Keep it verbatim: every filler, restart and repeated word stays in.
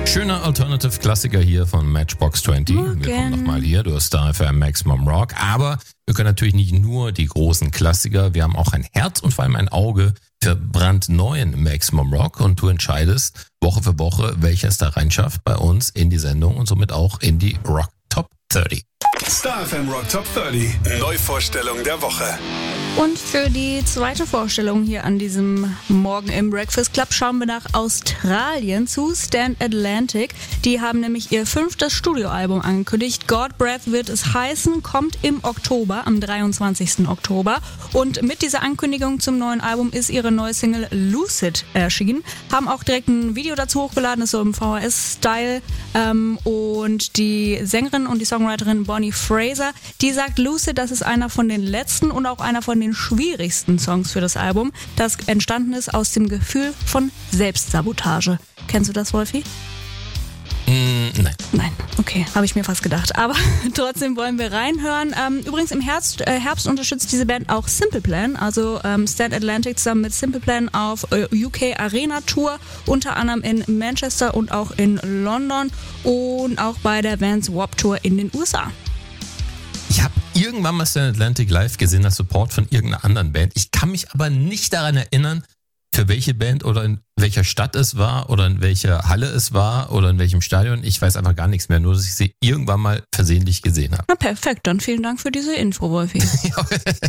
Schöner Alternative-Klassiker hier von Matchbox zwanzig. Morgen. Wir kommen nochmal hier, du hast Star F M Maximum Rock. Aber wir können natürlich nicht nur die großen Klassiker, wir haben auch ein Herz und vor allem ein Auge für brandneuen Maximum Rock. Und du entscheidest Woche für Woche, welches da reinschafft bei uns in die Sendung und somit auch in die Rock Top dreißig. Star F M Rock Top dreißig. Neuvorstellung der Woche. Und für die zweite Vorstellung hier an diesem Morgen im Breakfast Club schauen wir nach Australien zu Stand Atlantic. Die haben nämlich ihr fünftes Studioalbum angekündigt. God Breath wird es heißen, kommt im Oktober, am dreiundzwanzigsten Oktober. Und mit dieser Ankündigung zum neuen Album ist ihre neue Single Lucid erschienen. Haben auch direkt ein Video dazu hochgeladen, ist so im V H S-Style. Ähm, und die Sängerin und die Songwriterin Bonnie Fraser, die sagt, Lucid, das ist einer von den letzten und auch einer von den schwierigsten Songs für das Album, das entstanden ist aus dem Gefühl von Selbstsabotage. Kennst du das, Wolfi? Mm, nein. Nein, okay, habe ich mir fast gedacht. Aber trotzdem wollen wir reinhören. Ähm, übrigens im Herbst, äh, Herbst unterstützt diese Band auch Simple Plan, also ähm, Stand Atlantic zusammen mit Simple Plan auf äh, U K Arena Tour, unter anderem in Manchester und auch in London und auch bei der Vans Warped Tour in den U S A. Ich habe irgendwann mal Stand Atlantic live gesehen, als Support von irgendeiner anderen Band. Ich kann mich aber nicht daran erinnern, für welche Band oder in welcher Stadt es war oder in welcher Halle es war oder in welchem Stadion. Ich weiß einfach gar nichts mehr, nur dass ich sie irgendwann mal versehentlich gesehen habe. Na perfekt, dann vielen Dank für diese Info, Wolfi.